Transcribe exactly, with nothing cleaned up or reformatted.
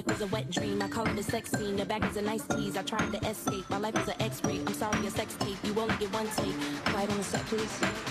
was a wet dream. I call it a sex scene. The back is a nice tease. I tried to escape. My life is an X-ray. I'm sorry, a sex tape. You only get one take. Quiet on the set, please.